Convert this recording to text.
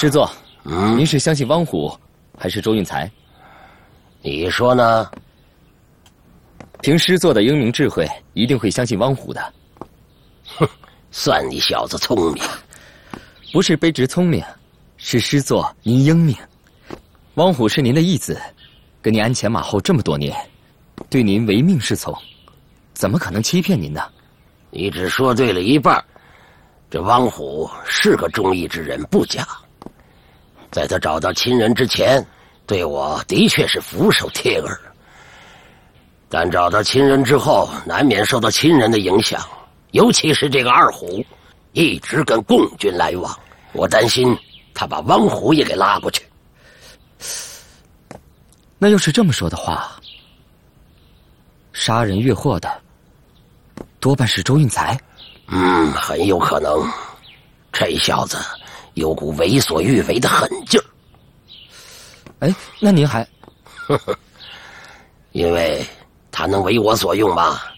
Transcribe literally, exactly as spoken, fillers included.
师座， 嗯， 您是相信汪虎，还是周运才？ 你说呢？ 凭师座的英明智慧，一定会相信汪虎的。 哼，算你小子聪明。 不是卑职聪明，是师座您英明。汪虎是您的义子，跟您鞍前马后这么多年，对您唯命是从，怎么可能欺骗您呢？ 你只说对了一半。这汪虎是个忠义之人，不假。在他找到亲人之前，对我的确是俯首帖耳。但找到亲人之后，难免受到亲人的影响，尤其是这个二虎，一直跟共军来往，我担心他把汪虎也给拉过去。 那要是这么说的话，杀人越货的多半是周运才。 嗯，很有可能。这小子有股为所欲为的狠劲儿。 哎，那您还…… 因为他能为我所用吗？